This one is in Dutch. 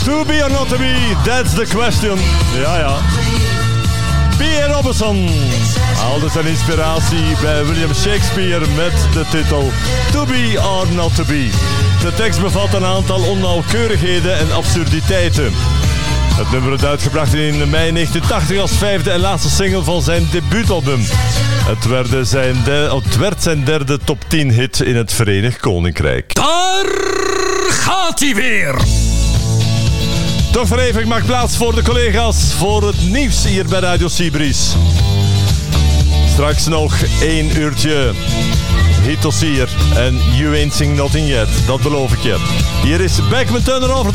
To be or not to be, that's the question. Ja. B.A. Robinson haalde zijn inspiratie bij William Shakespeare met de titel To be or not to be. De tekst bevat een aantal onnauwkeurigheden en absurditeiten. Het nummer werd uitgebracht in mei 1980 als vijfde en laatste single van zijn debuutalbum. Het werd zijn derde top 10 hit in het Verenigd Koninkrijk. Daar gaat hij weer! Toch voor even, ik maak plaats voor de collega's voor het nieuws hier bij Radio Seabreeze. Straks nog 1 uurtje Hit hier en You Ain't Sing Nothing Yet, dat beloof ik je. Hier is Beckman Turner over